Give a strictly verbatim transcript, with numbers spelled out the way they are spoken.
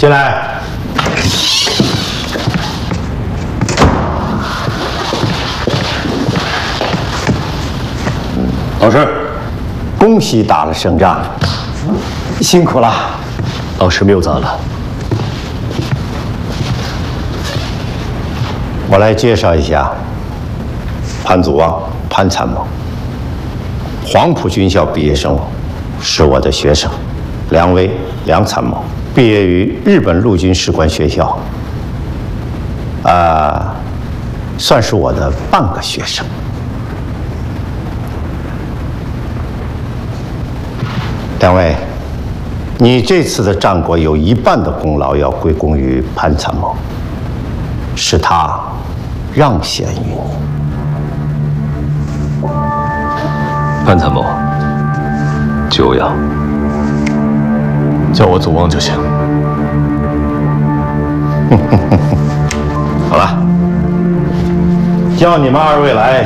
进来。老师，恭喜打了胜仗，辛苦了。 老师谬赞了。 我来介绍一下，潘祖望、潘参谋，黄埔军校毕业生，是我的学生。梁威、梁参谋毕业于日本陆军士官学校，啊，算是我的半个学生。两位，你这次的战果有一半的功劳要归功于潘参谋，是他让贤于你。 潘参谋，久仰。叫我祖望就行。 好了，叫你们二位来。